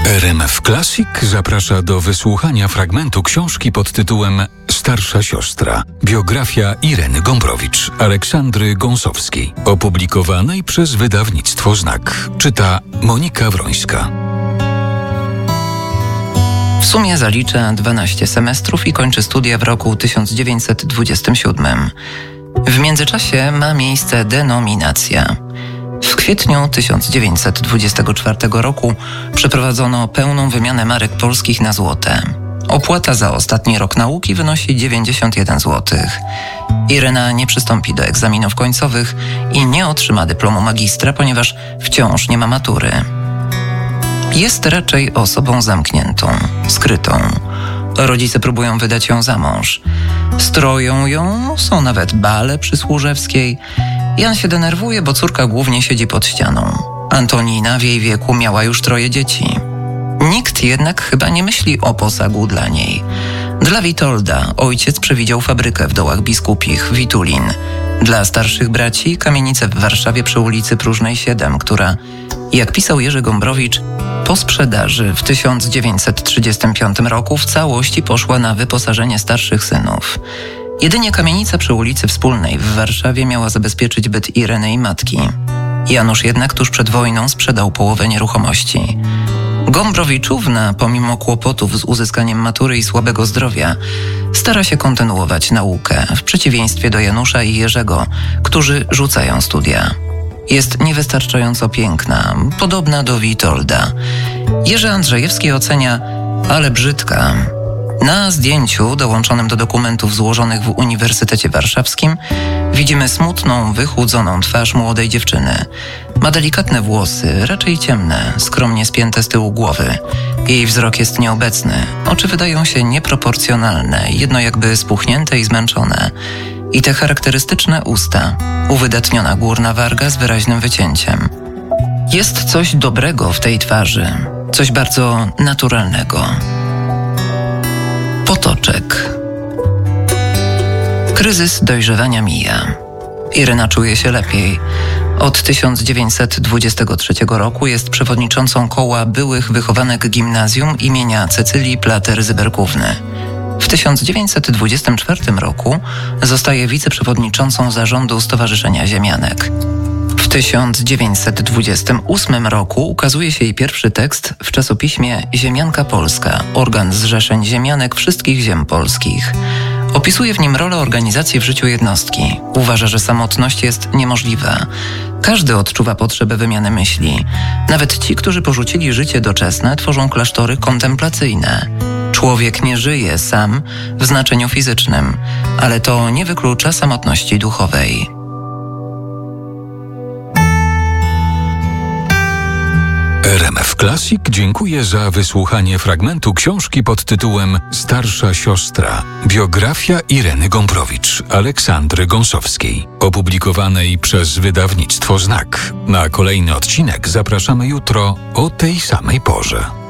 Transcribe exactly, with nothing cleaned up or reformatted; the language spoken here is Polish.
R M F Classic zaprasza do wysłuchania fragmentu książki pod tytułem Starsza siostra. Biografia Ireny Gombrowicz, Aleksandry Gąsowskiej, opublikowanej przez wydawnictwo Znak. Czyta Monika Wrońska. W sumie zalicza dwanaście semestrów i kończy studia w roku tysiąc dziewięćset dwudziestym siódmym. W międzyczasie ma miejsce denominacja. W kwietniu tysiąc dziewięćset dwudziestego czwartego roku przeprowadzono pełną wymianę marek polskich na złote. Opłata za ostatni rok nauki wynosi dziewięćdziesiąt jeden złotych. Irena nie przystąpi do egzaminów końcowych i nie otrzyma dyplomu magistra, ponieważ wciąż nie ma matury. Jest raczej osobą zamkniętą, skrytą. Rodzice próbują wydać ją za mąż. Stroją ją, są nawet bale przy Służewskiej. Jan się denerwuje, bo córka głównie siedzi pod ścianą. Antonina w jej wieku miała już troje dzieci. Nikt jednak chyba nie myśli o posagu dla niej. Dla Witolda ojciec przewidział fabrykę w Dołach Biskupich, Witulin. Dla starszych braci kamienicę w Warszawie przy ulicy Próżnej siedem, która, jak pisał Jerzy Gombrowicz, po sprzedaży w tysiąc dziewięćset trzydziestym piątym roku w całości poszła na wyposażenie starszych synów. Jedynie kamienica przy ulicy Wspólnej w Warszawie miała zabezpieczyć byt Ireny i matki. Janusz jednak tuż przed wojną sprzedał połowę nieruchomości. Gombrowiczówna, pomimo kłopotów z uzyskaniem matury i słabego zdrowia, stara się kontynuować naukę, w przeciwieństwie do Janusza i Jerzego, którzy rzucają studia. Jest niewystarczająco piękna, podobna do Witolda. Jerzy Andrzejewski ocenia, ale brzydka. Na zdjęciu dołączonym do dokumentów złożonych w Uniwersytecie Warszawskim widzimy smutną, wychudzoną twarz młodej dziewczyny. Ma delikatne włosy, raczej ciemne, skromnie spięte z tyłu głowy. Jej wzrok jest nieobecny, oczy wydają się nieproporcjonalne, jedno jakby spuchnięte i zmęczone. I te charakterystyczne usta, uwydatniona górna warga z wyraźnym wycięciem. Jest coś dobrego w tej twarzy, coś bardzo naturalnego. Potoczek. Kryzys dojrzewania mija. Irena czuje się lepiej. Od tysiąc dziewięćset dwudziestego trzeciego roku jest przewodniczącą koła byłych wychowanek gimnazjum imienia Cecylii Plater-Zyberkówny. W tysiąc dziewięćset dwudziestym czwartym roku zostaje wiceprzewodniczącą zarządu Stowarzyszenia Ziemianek. W tysiąc dziewięćset dwudziestym ósmym roku ukazuje się jej pierwszy tekst w czasopiśmie Ziemianka Polska, organ zrzeszeń ziemianek wszystkich ziem polskich. Opisuje w nim rolę organizacji w życiu jednostki. Uważa, że samotność jest niemożliwa. Każdy odczuwa potrzebę wymiany myśli. Nawet ci, którzy porzucili życie doczesne, tworzą klasztory kontemplacyjne. Człowiek nie żyje sam w znaczeniu fizycznym, ale to nie wyklucza samotności duchowej. R M F Classic dziękuję za wysłuchanie fragmentu książki pod tytułem Starsza siostra. Biografia Ireny Gombrowicz, Aleksandry Gąsowskiej, opublikowanej przez wydawnictwo Znak. Na kolejny odcinek zapraszamy jutro o tej samej porze.